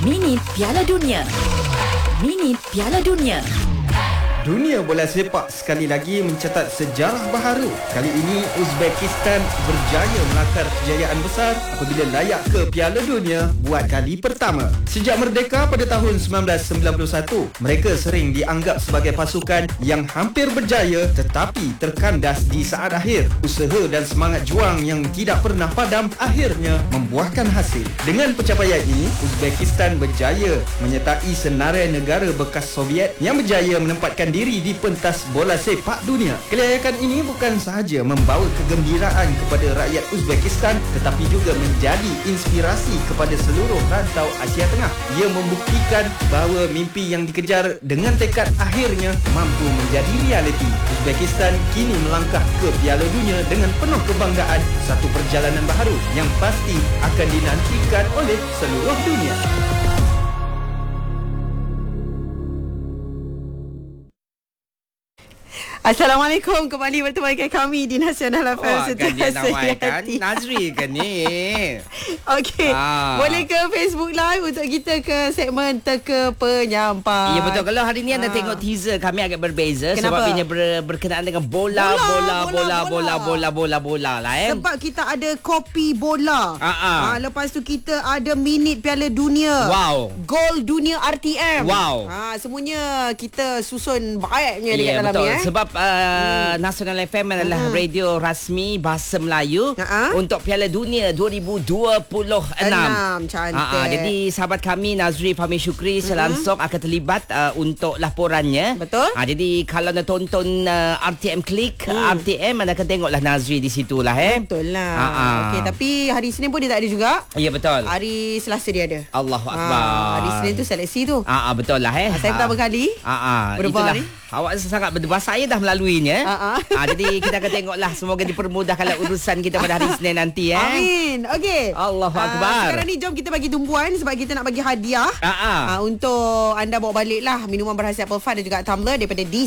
Minit Piala Dunia. Minit Piala Dunia. Dunia bola sepak sekali lagi mencatat sejarah baharu. Kali ini Uzbekistan berjaya melakar kejayaan besar apabila layak ke Piala Dunia buat kali pertama. Sejak merdeka pada tahun 1991, mereka sering dianggap sebagai pasukan yang hampir berjaya tetapi terkandas di saat akhir. Usaha dan semangat juang yang tidak pernah padam akhirnya membuahkan hasil. Dengan pencapaian ini, Uzbekistan berjaya menyertai senarai negara bekas Soviet yang berjaya menempatkan diri di pentas bola sepak dunia. Kelayakan ini bukan sahaja membawa kegembiraan kepada rakyat Uzbekistan tetapi juga menjadi inspirasi kepada seluruh rantau Asia Tengah. Ia membuktikan bahawa mimpi yang dikejar dengan tekad akhirnya mampu menjadi realiti. Uzbekistan kini melangkah ke Piala Dunia dengan penuh kebanggaan, satu perjalanan baharu yang pasti akan dinantikan oleh seluruh dunia. Assalamualaikum, kembali bertemu dengan kami di Nasional FM. Kan dia namaikan Nazri ke ni? Okey, boleh ke Facebook Live untuk kita ke segmen Teka Penyampai. Ya betul. Kalau hari ni anda tengok teaser kami agak berbeza. Kenapa? Sebab ini berkenaan dengan bola lah. Sebab kita ada kopi bola. Lepas tu kita ada minit Piala Dunia. Wow. Gol dunia RTM. Wow. Semuanya kita susun baiknya dekat dalam betul. ni. Sebab Nasional FM adalah radio rasmi bahasa Melayu untuk Piala Dunia 2026. Cantik. Jadi sahabat kami Nazri Fahmi Syukri selangsung akan terlibat untuk laporannya. Betul. Jadi kalau anda tonton RTM Klik, RTM anda akan tengoklah Nazri di situlah. Betul lah. Okey, tapi hari Isnin pun dia tak ada juga. Ya betul. Hari Selasa dia ada. Allahu Akbar. Hari Isnin tu seleksi tu. Betul lah. Saya pertama kali. Itulah. Awak sangat berdebar, saya dah melaluinya. Jadi kita akan tengoklah, semoga dipermudahkanlah urusan kita pada hari Isnin nanti. Amin. Okey. Allahu Akbar. Sekarang ni jom kita bagi tumpuan sebab kita nak bagi hadiah. Untuk anda bawa balik lah minuman berhasiat Apple Fun dan juga tumbler daripada